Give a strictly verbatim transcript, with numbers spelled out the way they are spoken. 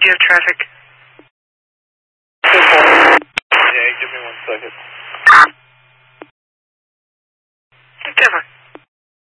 do you have traffic? Yeah, give me one second. Definitely.